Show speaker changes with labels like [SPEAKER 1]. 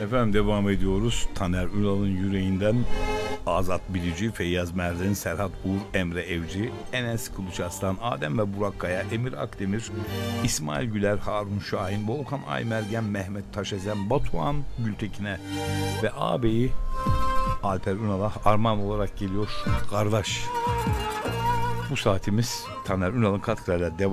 [SPEAKER 1] Efendim devam ediyoruz. Taner Ünal'ın yüreğinden Azat Bilici, Feyyaz Merdan, Serhat Uğur, Emre Evci, Enes Kılıçarslan, Adem ve Burak Kaya, Emir Akdemir, İsmail Güler, Harun Şahin, Volkan Aymergen, Mehmet Taşezen, Batuhan Gültekin'e ve ağabeyi Alper Ünal'a armağan olarak geliyor. Kardeş. Bu saatimiz Taner Ünal'ın katkılarıyla devam.